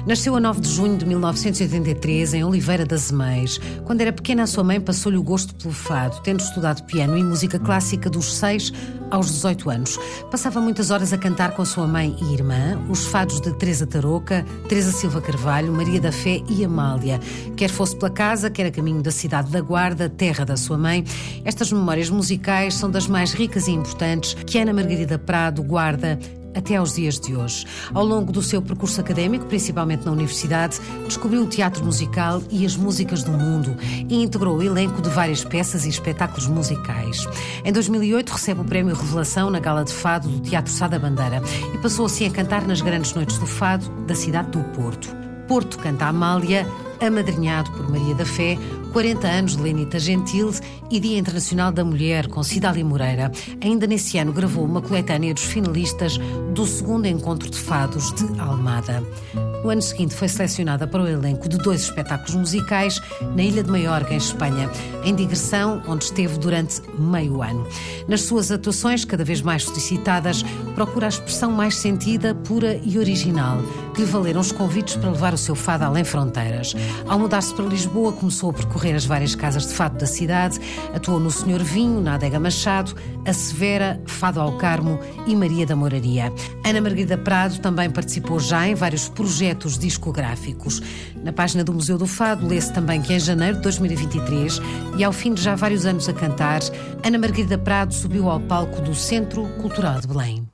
Nasceu a 9 de junho de 1983 em Oliveira das Meias. Quando era pequena, a sua mãe passou-lhe o gosto pelo fado, tendo estudado piano e música clássica dos 6 aos 18 anos. Passava muitas horas a cantar com a sua mãe e irmã os fados de Teresa Tarouca, Teresa Silva Carvalho, Maria da Fé e Amália. Quer fosse pela casa, quer a caminho da cidade da Guarda, terra da sua mãe, estas memórias musicais são das mais ricas e importantes que Ana Margarida Prado guarda até aos dias de hoje. Ao longo do seu percurso académico, principalmente na universidade, descobriu o teatro musical e as músicas do mundo e integrou o elenco de várias peças e espetáculos musicais. Em 2008 recebe o Prémio Revelação na Gala de Fado do Teatro Sá da Bandeira e passou assim a cantar nas grandes noites do fado da cidade do Porto. Porto canta Amália, amadrinhado por Maria da Fé, 40 anos de Lenita Gentil e Dia Internacional da Mulher, com Cidália Moreira. Ainda nesse ano gravou uma coletânea dos finalistas do segundo Encontro de Fados de Almada. No ano seguinte foi selecionada para o elenco de 2 espetáculos musicais na Ilha de Maiorca, em Espanha, em digressão, onde esteve durante meio ano. Nas suas atuações, cada vez mais solicitadas, procura a expressão mais sentida, pura e original, que lhe valeram os convites para levar o seu fado além fronteiras. Ao mudar-se para Lisboa, começou a percorrer as várias casas de fado da cidade, atuou no Senhor Vinho, na Adega Machado, a Severa, Fado ao Carmo e Maria da Moraria. Ana Margarida Prado também participou já em vários projetos discográficos. Na página do Museu do Fado lê-se também que em janeiro de 2023, e ao fim de já vários anos a cantar, Ana Margarida Prado subiu ao palco do Centro Cultural de Belém.